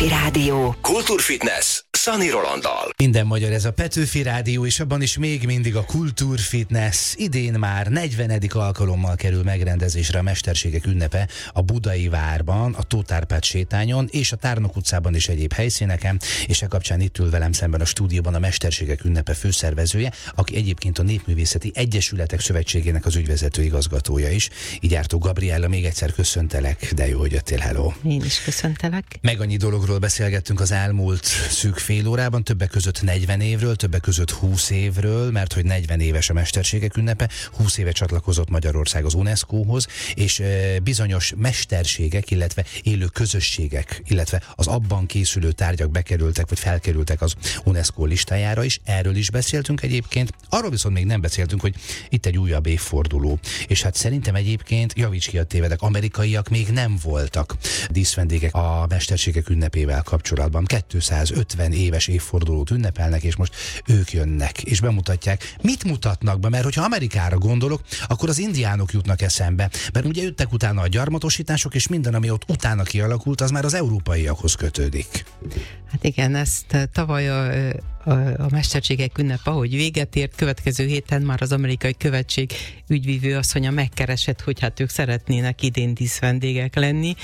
Petőfi Rádió. Kultúrfitness Szani Rolanddal. Minden magyar, ez a Petőfi Rádió, és abban is még mindig a Kultúrfitness. Idén már 40. alkalommal kerül megrendezésre a Mesterségek ünnepe a Budai Várban, a Tóth Árpád sétányon és a Tárnok utcában és egyéb helyszíneken, és e kapcsán itt ül velem szemben a stúdióban a Mesterségek ünnepe főszervezője, aki egyébként a Népművészeti Egyesületek Szövetségének az ügyvezető igazgatója is. Gyártó Gabriella, még egyszer köszöntelek, de jó, hogy jöttél, hello. Én is köszöntelek. Meg annyi dologról beszélgettünk az elmúlt szűk fél órában, többek között 40 évről, többek között 20 évről, mert hogy 40 éves a Mesterségek ünnepe, 20 éve csatlakozott Magyarország az UNESCO-hoz, és bizonyos mesterségek, illetve élő közösségek, illetve az abban készülő tárgyak bekerültek, vagy felkerültek az UNESCO listájára is. Erről is beszéltünk egyébként. Arról viszont még nem beszéltünk, hogy itt egy újabb évforduló. És hát szerintem egyébként, javíts ki, a tévedek, amerikaiak még nem voltak díszvendégek a Mesterségek ünnepével kapcsolatban. 250 éves évfordulót ünnepelnek, és most ők jönnek, és bemutatják. Mit mutatnak be? Mert hogyha Amerikára gondolok, akkor az indiánok jutnak eszembe. Mert ugye jöttek utána a gyarmatosítások, és minden, ami ott utána kialakult, az már az európaiakhoz kötődik. Hát igen, ezt tavaly a Mesterségek ünnep, ahogy véget ért, következő héten már az amerikai követség ügyvívő asszonya megkeresett, hogy hát ők szeretnének idén díszvendégek lenni,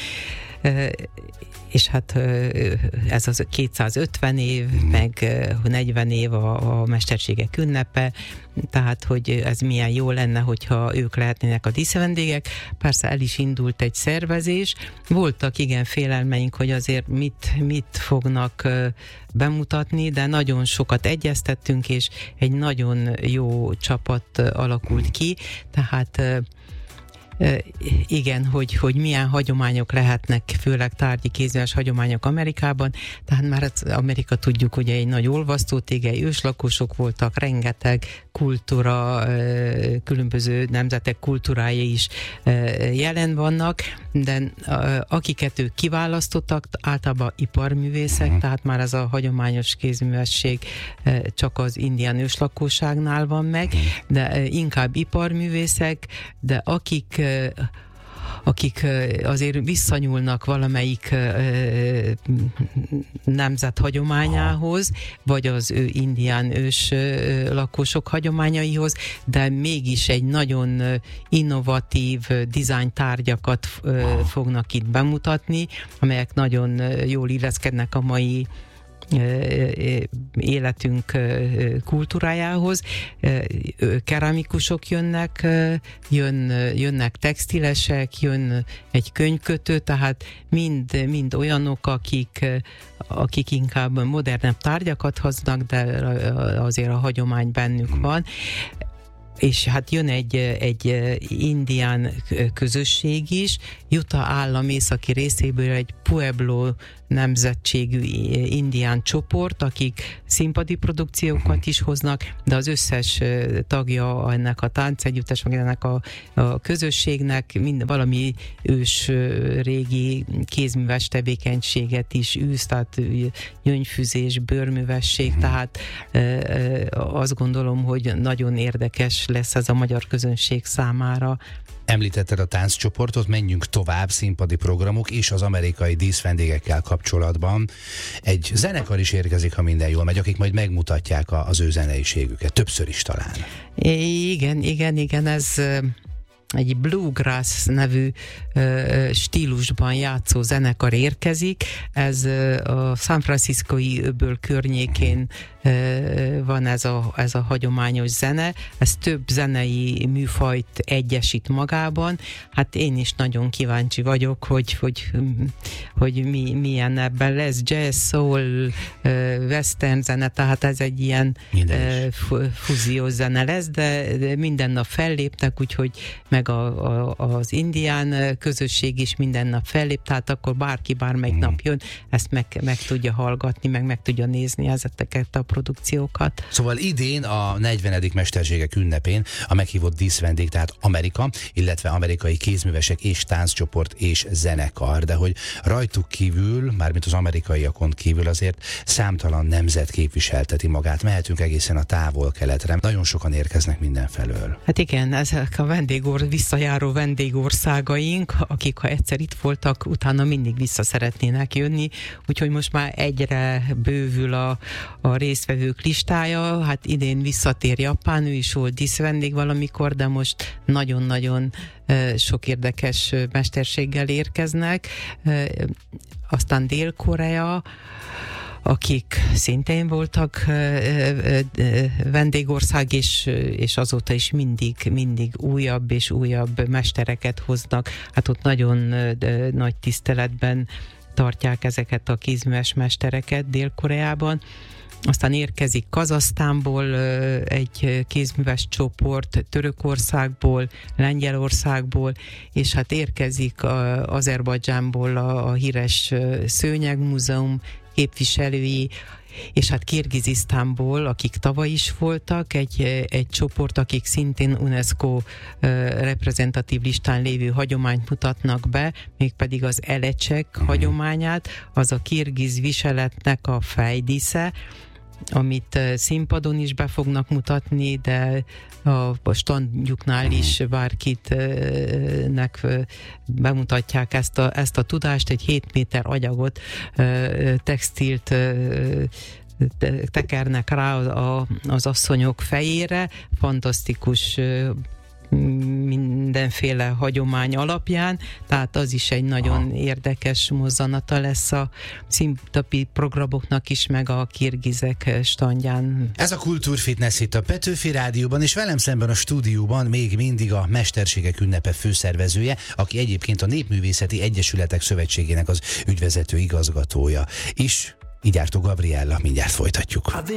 és hát ez az 250 év, meg 40 év a Mesterségek ünnepe, tehát hogy ez milyen jó lenne, hogyha ők lehetnének a díszvendégek. Persze el is indult egy szervezés, voltak igen félelmeink, hogy azért mit fognak bemutatni, de nagyon sokat egyeztettünk, és egy nagyon jó csapat alakult ki, tehát igen, hogy milyen hagyományok lehetnek, főleg tárgyi kézműves hagyományok Amerikában, tehát már Amerika tudjuk, ugye egy nagy olvasztótégely, őslakosok voltak, rengeteg kultúra, különböző nemzetek kultúrái is jelen vannak, de akiket ők kiválasztottak, általában iparművészek, tehát már ez a hagyományos kézművesség csak az indián őslakosságnál van meg, de inkább iparművészek, de akik azért visszanyúlnak valamelyik nemzet hagyományához, vagy az ő indián ős lakosok hagyományaihoz, de mégis egy nagyon innovatív dizájntárgyakat fognak itt bemutatni, amelyek nagyon jól illeszkednek a mai életünk kultúrájához. Keramikusok jönnek textilesek, jön egy könyvkötő, tehát mind olyanok, akik inkább modernebb tárgyakat hoznak, de azért a hagyomány bennük van. És hát jön egy indián közösség is, Utah állam északi részéből egy Pueblo nemzetségű indián csoport, akik színpadi produkciókat is hoznak, de az összes tagja ennek a táncegyüttes, meg ennek a közösségnek valami ős régi kézműves tevékenységet is űz, tehát gyöngyfűzés, bőrművesség, tehát azt gondolom, hogy nagyon érdekes lesz ez a magyar közönség számára. Említetted a tánccsoportot, menjünk tovább, színpadi programok és az amerikai díszvendégekkel kapcsolatban. Egy zenekar is érkezik, ha minden jól megy, akik majd megmutatják az ő zeneiségüket, többször is talán. Igen, ez egy bluegrass nevű stílusban játszó zenekar érkezik. Ez a San Franciscoi öböl környékén van ez a hagyományos zene. Ez több zenei műfajt egyesít magában. Hát én is nagyon kíváncsi vagyok, hogy milyen ebben lesz. Jazz, soul, western zene, tehát ez egy ilyen fúziós zene lesz, de minden nap felléptek, úgyhogy meg az indián közösség is minden nap fellép, tehát akkor bárki bármelyik nap jön, ezt meg tudja hallgatni, meg tudja nézni ezeket a produkciókat. Szóval idén a 40. Mesterségek ünnepén a meghívott díszvendég, tehát Amerika, illetve amerikai kézművesek és tánccsoport és zenekar, de hogy rajtuk kívül, mármint az amerikaiakon kívül azért számtalan nemzet képviselteti magát. Mehetünk egészen a távol-keletre. Nagyon sokan érkeznek mindenfelől. Hát igen, ezek a visszajáró vendégországaink, akik ha egyszer itt voltak, utána mindig vissza szeretnének jönni, úgyhogy most már egyre bővül a résztvevők listája. Hát idén visszatér Japán, ő is volt díszvendég valamikor, de most nagyon-nagyon sok érdekes mesterséggel érkeznek. Aztán Dél-Korea, akik szintén voltak vendégország, és azóta is mindig újabb és újabb mestereket hoznak. Hát ott nagyon nagy tiszteletben tartják ezeket a kézműves mestereket Dél-Koreában. Aztán érkezik Kazahsztánból egy kézműves csoport, Törökországból, Lengyelországból, és hát érkezik Azerbajdzsánból a híres Szőnyegmúzeum képviselői, és hát Kirgizisztánból, akik tavaly is voltak, egy csoport, akik szintén UNESCO reprezentatív listán lévő hagyományt mutatnak be, mégpedig az elecsek hagyományát, az a kirgiz viseletnek a fejdísze, amit színpadon is be fognak mutatni, de a standjuknál is bárkitnek bemutatják ezt a tudást, egy 7 méter agyagot, textilt tekernek rá az asszonyok fejére, fantasztikus mindenféle hagyomány alapján, tehát az is egy nagyon érdekes mozzanata lesz a színtapi programoknak is, meg a kirgizek standján. Ez a Kultúrfitness itt a Petőfi Rádióban, és velem szemben a stúdióban még mindig a Mesterségek Ünnepe főszervezője, aki egyébként a Népművészeti Egyesületek Szövetségének az ügyvezető igazgatója is. Így Gabriella, mindjárt folytatjuk.